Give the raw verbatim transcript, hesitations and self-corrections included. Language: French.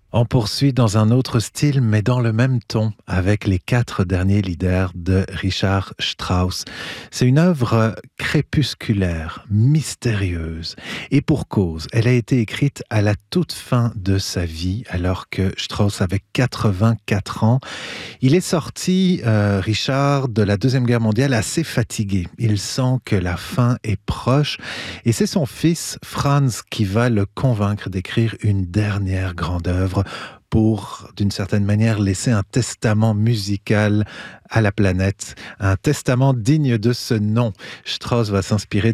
On poursuit dans un autre style, mais dans le même ton, avec les quatre derniers Lieder de Richard Strauss. C'est une œuvre crépusculaire, mystérieuse, et pour cause. Elle a été écrite à la toute fin de sa vie, alors que Strauss avait quatre-vingt-quatre ans. Il est sorti, euh, Richard, de la Deuxième Guerre mondiale assez fatigué. Il sent que la fin est proche, et c'est son fils, Franz, qui va le convaincre d'écrire une dernière grande œuvre pour, d'une certaine manière, laisser un testament musical à la planète, un testament digne de ce nom. Strauss va s'inspirer